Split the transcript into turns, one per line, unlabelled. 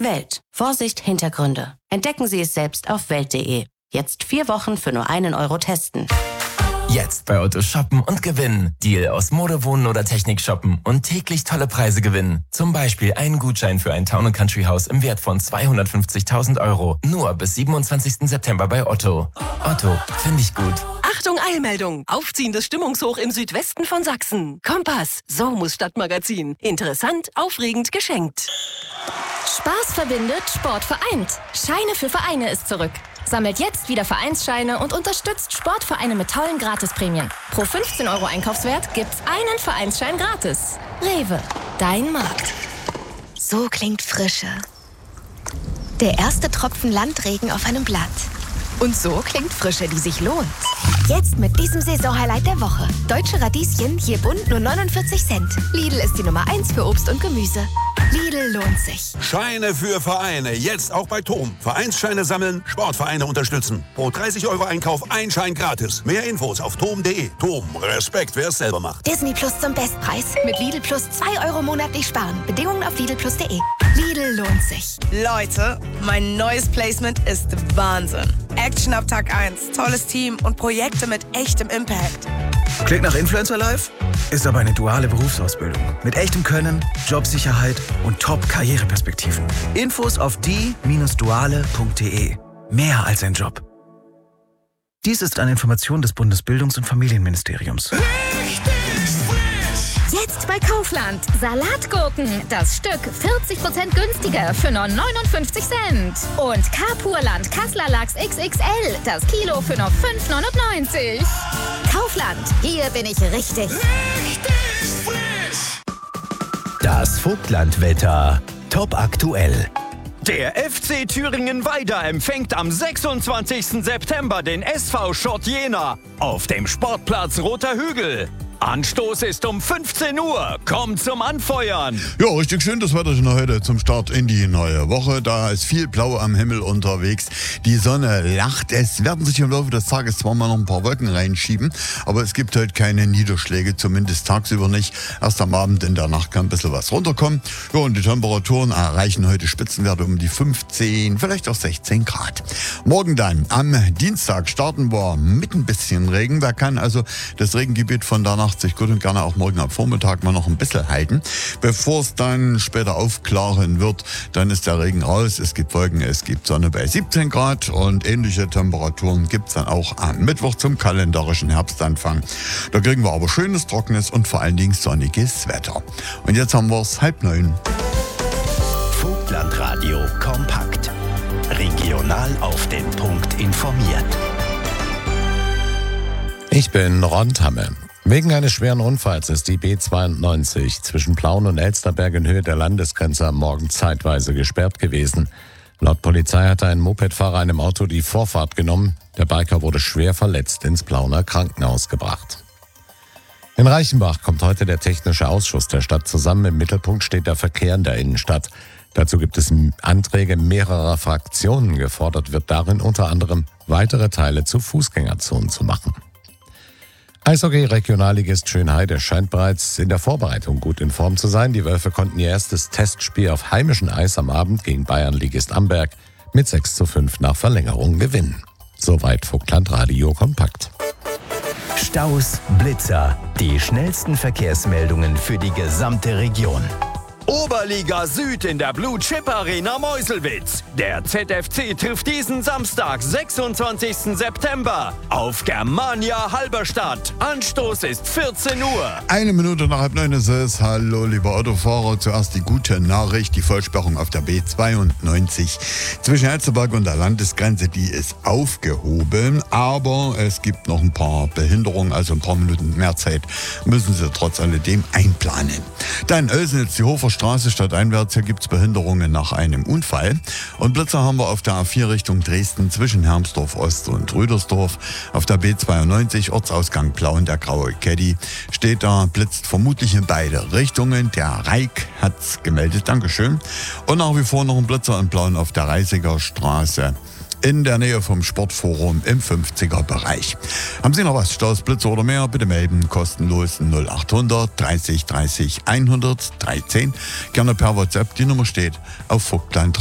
Welt. Vorsicht, Hintergründe. Entdecken Sie es selbst auf welt.de. Jetzt 4 Wochen für nur 1 Euro testen.
Jetzt bei Otto shoppen und gewinnen. Deal aus Mode, Wohnen oder Technik shoppen und täglich tolle Preise gewinnen. Zum Beispiel einen Gutschein für ein Town & Country Haus im Wert von 250.000 Euro. Nur bis 27. September bei Otto. Otto, finde ich gut.
Achtung, Eilmeldung! Aufziehendes Stimmungshoch im Südwesten von Sachsen. Kompass, so muss Stadtmagazin. Interessant, aufregend, geschenkt.
Spaß verbindet, Sport vereint. Scheine für Vereine ist zurück. Sammelt jetzt wieder Vereinsscheine und unterstützt Sportvereine mit tollen Gratisprämien. Pro 15 Euro Einkaufswert gibt's einen Vereinsschein gratis. Rewe, dein Markt.
So klingt Frische. Der erste Tropfen Landregen auf einem Blatt. Und so klingt Frische, die sich lohnt. Jetzt mit diesem Saisonhighlight der Woche. Deutsche Radieschen, je bunt nur 49 Cent. Lidl ist die Nummer 1 für Obst und Gemüse. Lidl lohnt sich.
Scheine für Vereine, jetzt auch bei TOM. Vereinsscheine sammeln, Sportvereine unterstützen. Pro 30 Euro Einkauf ein Schein gratis. Mehr Infos auf tom.de. TOM, Respekt, wer es selber macht.
Disney Plus zum Bestpreis. Mit Lidl Plus 2 Euro monatlich sparen. Bedingungen auf lidlplus.de. Lidl lohnt sich.
Leute, mein neues Placement ist Wahnsinn. Action ab Tag 1, tolles Team und Projekte mit echtem Impact.
Klingt nach Influencer Life? Ist aber eine duale Berufsausbildung. Mit echtem Können, Jobsicherheit und Top-Karriereperspektiven. Infos auf die-duale.de. Mehr als ein Job. Dies ist eine Information des Bundesbildungs- und Familienministeriums.
Jetzt bei Kaufland. Salatgurken. Das Stück 40% günstiger für nur 59 Cent. Und Kapurland Kassler Lachs XXL. Das Kilo für nur 5,99. Kaufland. Hier bin ich richtig.
Das Vogtlandwetter. Top aktuell.
Der FC Thüringen-Weida empfängt am 26. September den SV Schott Jena auf dem Sportplatz Roter Hügel. Anstoß ist um 15 Uhr. Kommt zum Anfeuern.
Ja, richtig schön das Wetterchen heute zum Start in die neue Woche. Da ist viel Blau am Himmel unterwegs. Die Sonne lacht. Es werden sich im Laufe des Tages zwar mal noch ein paar Wolken reinschieben, aber es gibt heute keine Niederschläge, zumindest tagsüber nicht. Erst am Abend, in der Nacht kann ein bisschen was runterkommen. Ja, und die Temperaturen erreichen heute Spitzenwerte um die 15, vielleicht auch 16 Grad. Morgen dann, am Dienstag, starten wir mit ein bisschen Regen. Wer kann also das Regengebiet von der Nacht sich gut und gerne auch morgen am Vormittag mal noch ein bisschen halten. Bevor es dann später aufklaren wird, dann ist der Regen raus. Es gibt Wolken, es gibt Sonne bei 17 Grad und ähnliche Temperaturen gibt es dann auch am Mittwoch zum kalendarischen Herbstanfang. Da kriegen wir aber schönes, trockenes und vor allen Dingen sonniges Wetter. Und jetzt haben wir es 8:30.
Vogtlandradio kompakt. Regional auf den Punkt informiert.
Ich bin Ron Tamme. Wegen eines schweren Unfalls ist die B92 zwischen Plauen und Elsterberg in Höhe der Landesgrenze am Morgen zeitweise gesperrt gewesen. Laut Polizei hatte ein Mopedfahrer einem Auto die Vorfahrt genommen. Der Biker wurde schwer verletzt ins Plauener Krankenhaus gebracht. In Reichenbach kommt heute der Technische Ausschuss der Stadt zusammen. Im Mittelpunkt steht der Verkehr in der Innenstadt. Dazu gibt es Anträge mehrerer Fraktionen. Gefordert wird darin unter anderem, weitere Teile zu Fußgängerzonen zu machen. Eishockey-Regionalligist Schönheide scheint bereits in der Vorbereitung gut in Form zu sein. Die Wölfe konnten ihr erstes Testspiel auf heimischem Eis am Abend gegen Bayernligist Amberg mit 6:5 nach Verlängerung gewinnen. Soweit Vogtlandradio kompakt.
Staus, Blitzer, die schnellsten Verkehrsmeldungen für die gesamte Region.
Oberliga Süd in der Blue Chip Arena Meuselwitz. Der ZFC trifft diesen Samstag, 26. September auf Germania Halberstadt. Anstoß ist 14 Uhr.
1 Minute nach 8:30 ist es. Hallo, lieber Autofahrer. Zuerst die gute Nachricht. Die Vollsperrung auf der B92 zwischen Elsterberg und der Landesgrenze, die ist aufgehoben. Aber es gibt noch ein paar Behinderungen, also ein paar Minuten mehr Zeit müssen Sie trotz alledem einplanen. Dann Oelsnitz, die Hofer Straße stadteinwärts. Hier gibt es Behinderungen nach einem Unfall. Und Blitzer haben wir auf der A4 Richtung Dresden zwischen Hermsdorf Ost und Rüdersdorf. Auf der B92 Ortsausgang Plauen, der graue Caddy steht da, blitzt vermutlich in beide Richtungen. Der Reik hat's gemeldet. Dankeschön. Und nach wie vor noch ein Blitzer in Plauen auf der Reisiger Straße in der Nähe vom Sportforum im 50er-Bereich. Haben Sie noch was? Staus, Blitzer oder mehr? Bitte melden. Kostenlos 0800 30 30 113. Gerne per WhatsApp. Die Nummer steht auf Vogtland.